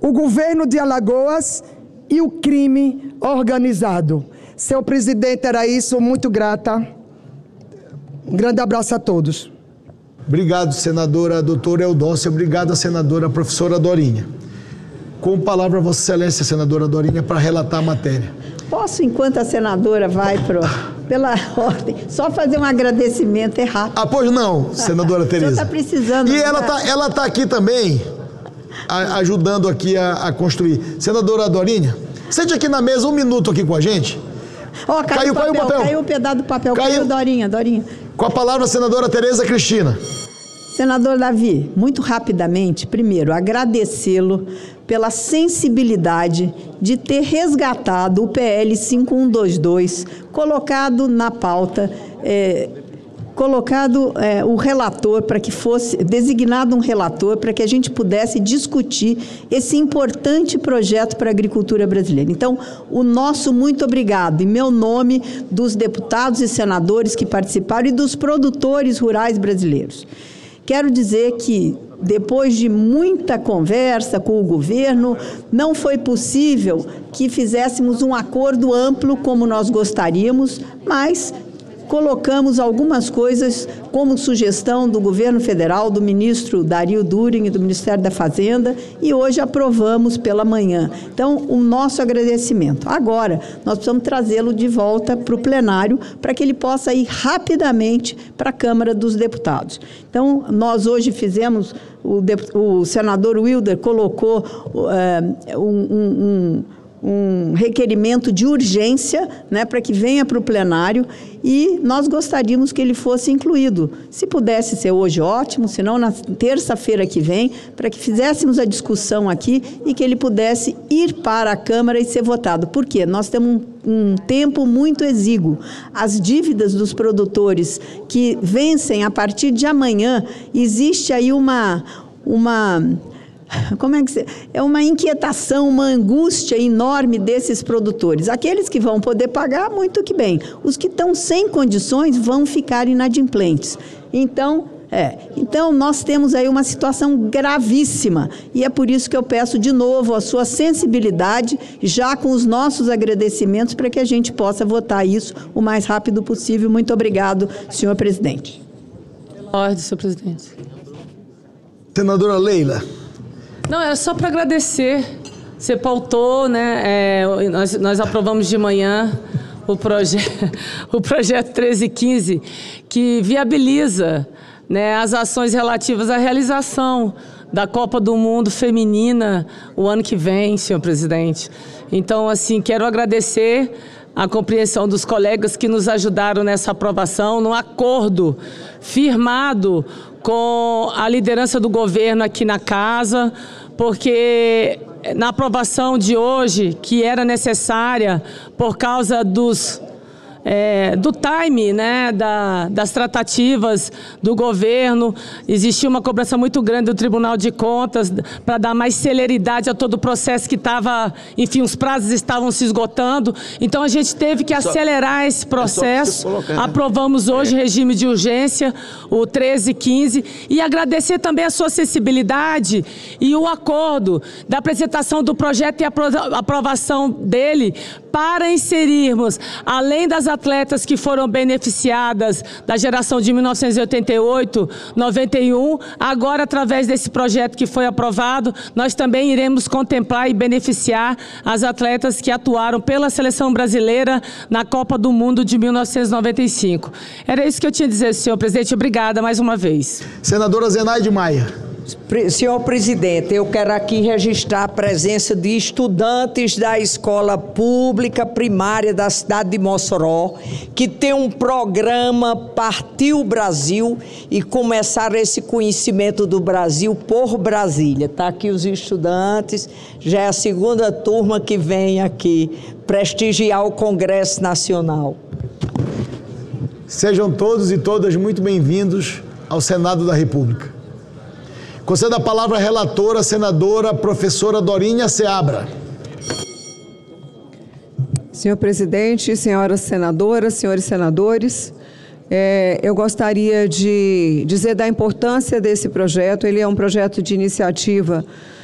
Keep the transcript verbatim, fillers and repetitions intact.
o governo de Alagoas e o crime organizado. Senhor presidente, era isso, muito grata. Um grande abraço a todos. Obrigado, senadora doutora Eudócia. Obrigado, a senadora professora Dorinha. Com palavra, Vossa Excelência, senadora Dorinha, para relatar a matéria. Posso, enquanto a senadora vai pro, pela ordem, só fazer um agradecimento, é rápido. Ah, pois não, senadora Tereza. Está precisando. E ela está ela tá aqui também, a, ajudando aqui a, a construir. Senadora Dorinha, sente aqui na mesa um minuto aqui com a gente. Oh, caiu, caiu, o papel, caiu o papel. Caiu o pedaço do papel. Caiu, caiu Dorinha, Dorinha. Com a palavra, a senadora Tereza Cristina. Senador Davi, muito rapidamente, primeiro, agradecê-lo pela sensibilidade de ter resgatado o P L cinco um dois dois, colocado na pauta, é, colocado é, o relator para que fosse, designado um relator para que a gente pudesse discutir esse importante projeto para a agricultura brasileira. Então, o nosso muito obrigado, em meu nome, dos deputados e senadores que participaram e dos produtores rurais brasileiros. Quero dizer que, depois de muita conversa com o governo, não foi possível que fizéssemos um acordo amplo como nós gostaríamos, mas colocamos algumas coisas como sugestão do governo federal, do ministro Dario Durin e do Ministério da Fazenda, e hoje aprovamos pela manhã. Então, o nosso agradecimento. Agora, nós precisamos trazê-lo de volta para o plenário para que ele possa ir rapidamente para a Câmara dos Deputados. Então, nós hoje fizemos, o, o senador Wilder colocou uh, um... um, um um requerimento de urgência, né, para que venha para o plenário, e nós gostaríamos que ele fosse incluído. Se pudesse ser hoje, ótimo, se não na terça-feira que vem, para que fizéssemos a discussão aqui e que ele pudesse ir para a Câmara e ser votado. Por quê? Nós temos um, um tempo muito exíguo. As dívidas dos produtores que vencem a partir de amanhã, existe aí uma... uma Como é que se... é uma inquietação, uma angústia enorme desses produtores. Aqueles que vão poder pagar, muito que bem. Os que estão sem condições vão ficar inadimplentes. Então, é, então nós temos aí uma situação gravíssima e é por isso que eu peço de novo a sua sensibilidade, já com os nossos agradecimentos, para que a gente possa votar isso o mais rápido possível. Muito obrigado, senhor presidente. Ordem, senhor presidente. Senadora Leila. Não, é só para agradecer. Você pautou, né? É, nós, nós aprovamos de manhã o, proje o projeto treze quinze, que viabiliza, né, as ações relativas à realização da Copa do Mundo Feminina o ano que vem, senhor presidente. Então, assim, quero agradecer a compreensão dos colegas que nos ajudaram nessa aprovação, no acordo firmado com a liderança do governo aqui na casa, porque na aprovação de hoje, que era necessária por causa dos... É, do time, né, da, das tratativas do governo, existia uma cobrança muito grande do Tribunal de Contas para dar mais celeridade a todo o processo que estava, enfim, os prazos estavam se esgotando, então a gente teve que acelerar esse processo, aprovamos hoje regime de urgência, o treze quinze, e agradecer também a sua acessibilidade e o acordo da apresentação do projeto e a aprovação dele para inserirmos, além das atletas que foram beneficiadas da geração de mil novecentos e oitenta e oito, noventa e um, agora, através desse projeto que foi aprovado, nós também iremos contemplar e beneficiar as atletas que atuaram pela seleção brasileira na Copa do Mundo de mil novecentos e noventa e cinco. Era isso que eu tinha a dizer, senhor presidente. Obrigada mais uma vez. Senadora Zenaide Maia. Senhor presidente, eu quero aqui registrar a presença de estudantes da escola pública primária da cidade de Mossoró, que tem um programa Partiu Brasil e começaram esse conhecimento do Brasil por Brasília. Está aqui os estudantes, já é a segunda turma que vem aqui prestigiar o Congresso Nacional. Sejam todos e todas muito bem-vindos ao Senado da República. Concedo a palavra à relatora, senadora, professora Dorinha Seabra. Senhor presidente, senhoras senadoras, senhores senadores, é, eu gostaria de dizer da importância desse projeto. Ele é um projeto de iniciativa